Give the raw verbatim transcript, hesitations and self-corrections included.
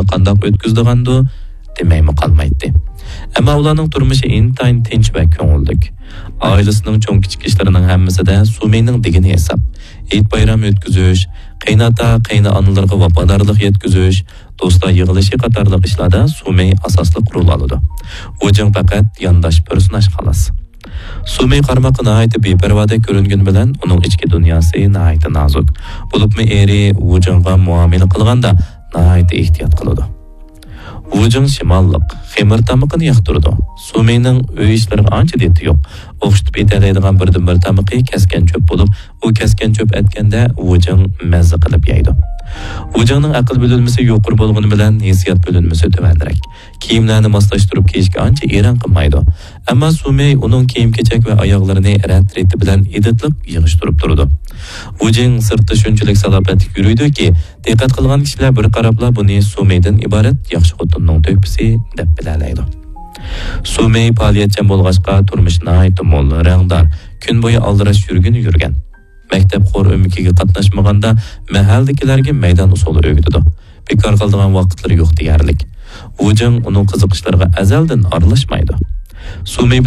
vaqtlarını qandaq o'tkazdigandu demaymi qolmaydi. Ammo ularning turmushi intayin tinch va ko'ngillik. Oilasining cho'ng kichik ishlarining hammasida Sumeyning degini hesab. Eid bayram o'tkazish, qaynota, qayna onalarga vafodorlik yetkazish, do'stlar yig'ilishi qatorliq ishlarda Sumey asosli rol oladi. Ujing faqat yondosh personaj xolos. Sumey qarmoqi nihoyat beparvoda ko'ringan bilan uning ichki dunyosi nihoyat nozik. Bo'libmi eri Ujingga muomala qilganda nihoyat ehtiyot qiladi. Ujing shimolliq, xemir tamoqini yoqtirdi. Sumeyning uy ishlariga ancha deti yo'q. O'xshitib etadigan birdan bir tamoqi kaskan cho'p bo'lib, u kaskan cho'p etganda Ujing mazza qilib yeydi. Ujingning aql bo'linmasi yuqori bo'lgani bilan hissiyot bo'linmasi tuvandirak. Kiyimlarni moslashtirib kiyishga ancha eran qilmaydi. Ammo Sumey uning kiyim-kechak va oyoqlarini rat-reti bilan iditliq yig'ishtirib turdi. Ujing sirtda shunchalik salobatli yuriydi-ki, diqqat qilgan kishilar bir qarabla buni Sumeydan iborat yaxshi xotinning to'pisi deb bilalaydi. Sumey faoliyatchan bo'lg'achqa turmush nihoyat mo'l, rangdor, kun bo'yi aldirash yurgini yurgan. Maktab xor o'mikiga qatnashmaganda mahaldagilarga maydon usuli o'rgatdi. Bekor qiladigan vaqtlari yo'q deyarlik. Ujing uning qiziqishlariga azaldan aralashmaydi. Sumey